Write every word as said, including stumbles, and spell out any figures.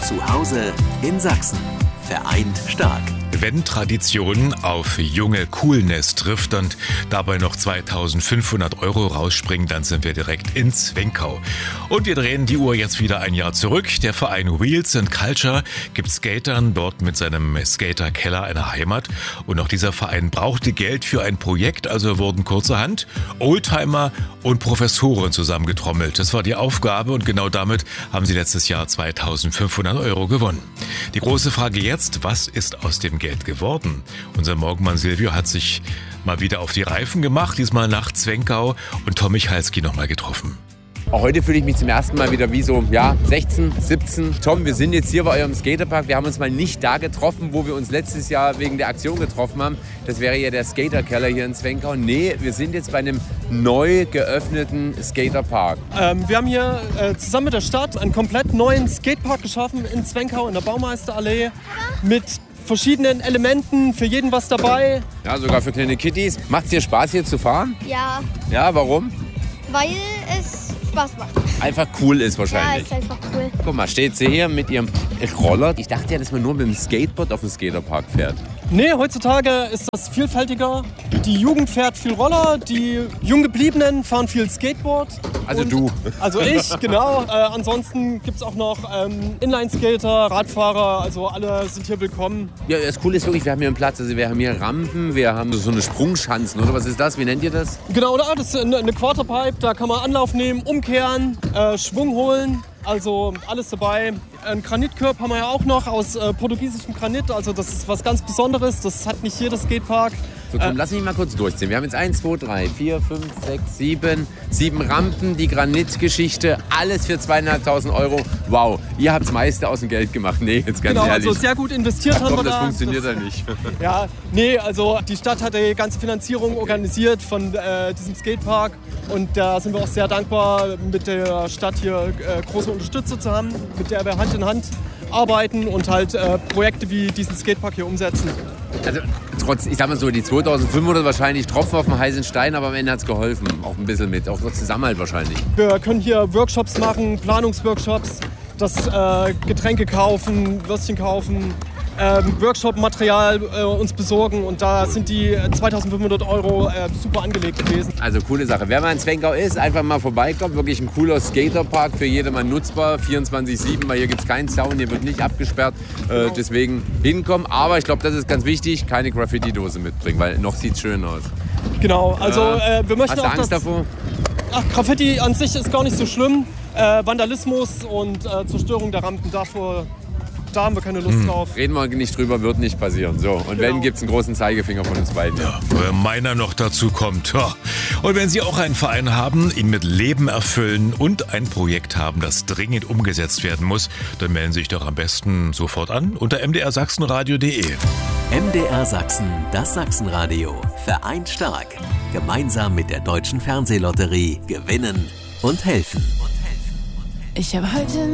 Zu Hause in Sachsen. Vereint stark. Wenn Tradition auf junge Coolness trifft und dabei noch zweitausendfünfhundert Euro rausspringen, dann sind wir direkt in Zwenkau. Und wir drehen die Uhr jetzt wieder ein Jahr zurück. Der Verein Wheels and Culture gibt Skatern dort mit seinem Skaterkeller eine Heimat. Und auch dieser Verein brauchte Geld für ein Projekt, also wurden kurzerhand Oldtimer und Professoren zusammengetrommelt. Das war die Aufgabe und genau damit haben sie letztes Jahr zweitausendfünfhundert Euro gewonnen. Die große Frage jetzt, was ist aus dem Geld geworden? Unser Morgenmann Silvio hat sich mal wieder auf die Reifen gemacht, diesmal nach Zwenkau und Tom Michalski nochmal getroffen. Auch heute fühle ich mich zum ersten Mal wieder wie so, ja, sechzehn, siebzehn. Tom, wir sind jetzt hier bei eurem Skaterpark. Wir haben uns mal nicht da getroffen, wo wir uns letztes Jahr wegen der Aktion getroffen haben. Das wäre ja der Skaterkeller hier in Zwenkau. Nee, wir sind jetzt bei einem neu geöffneten Skaterpark. Ähm, wir haben hier äh, zusammen mit der Stadt einen komplett neuen Skatepark geschaffen in Zwenkau, in der Baumeisterallee. Mit verschiedenen Elementen, für jeden was dabei. Ja, sogar für kleine Kitties. Macht es dir Spaß, hier zu fahren? Ja. Ja, warum? Weil es Spaß macht. Einfach cool ist wahrscheinlich. Ja, ist einfach cool. Guck mal, steht sie hier mit ihrem Roller. Ich dachte ja, dass man nur mit dem Skateboard auf dem Skaterpark fährt. Nee, heutzutage ist das vielfältiger. Die Jugend fährt viel Roller, die Junggebliebenen fahren viel Skateboard. Also und, du. Also ich, genau. Äh, ansonsten gibt es auch noch ähm, Inline-Skater, Radfahrer, also alle sind hier willkommen. Ja, das Coole ist wirklich, wir haben hier einen Platz. Also wir haben hier Rampen, wir haben so eine Sprungschanzen, oder was ist das? Wie nennt ihr das? Genau, da das ist eine, eine Quarterpipe, da kann man Anlauf nehmen, umkehren, äh, Schwung holen. Also alles dabei. Ein Granitkörb haben wir ja auch noch aus äh, portugiesischem Granit. Also das ist was ganz Besonderes. Das hat nicht jeder Skatepark. So, komm, äh, lass mich mal kurz durchziehen. Wir haben jetzt eins, zwei, drei, vier, fünf, sechs, sieben, sieben Rampen, die Granitgeschichte, alles für zweieinhalbtausend Euro. Wow, ihr habt das meiste aus dem Geld gemacht. Nee, jetzt ganz genau, ehrlich. also sehr gut investiert Ach, haben komm, wir das da. funktioniert das, ja nicht. Ja, nee, also die Stadt hat die ganze Finanzierung organisiert von äh, diesem Skatepark. Und da sind wir auch sehr dankbar, mit der Stadt hier äh, große Unterstützer zu haben, mit der wir Hand in Hand arbeiten und halt äh, Projekte wie diesen Skatepark hier umsetzen. Also trotz, ich sag mal so, die zweitausendfünfhundert wahrscheinlich Tropfen auf dem heißen Stein, aber am Ende hat es geholfen. Auch ein bisschen mit, auch trotz Zusammenhalt wahrscheinlich. Wir können hier Workshops machen, Planungsworkshops, das äh, Getränke kaufen, Würstchen kaufen, ähm, Workshop-Material äh, uns besorgen und da sind die zweitausendfünfhundert Euro äh, super angelegt gewesen. Also coole Sache. Wer mal in Zwenkau ist, einfach mal vorbeikommen. Wirklich ein cooler Skaterpark, für jedermann nutzbar, vierundzwanzig sieben, weil hier gibt es keinen Zaun, hier wird nicht abgesperrt. Äh, Genau. Deswegen hinkommen. Aber ich glaube, das ist ganz wichtig, keine Graffiti-Dose mitbringen, weil noch sieht es schön aus. Genau, also äh, wir möchten Hast du auch, Angst dass, davor? Ach, Graffiti an sich ist gar nicht so schlimm. Äh, Vandalismus und äh, Zerstörung der Rampen, davor, da haben wir keine Lust drauf. Reden wir nicht drüber, wird nicht passieren. So, und Genau. wenn, gibt es einen großen Zeigefinger von uns beiden. Ja, weil meiner noch dazu kommt. Ja. Und wenn Sie auch einen Verein haben, ihn mit Leben erfüllen und ein Projekt haben, das dringend umgesetzt werden muss, dann melden Sie sich doch am besten sofort an unter m d r sachsenradio punkt d e. M D R Sachsen, das Sachsenradio. Vereint stark. Gemeinsam mit der Deutschen Fernsehlotterie gewinnen und helfen. Ich habe heute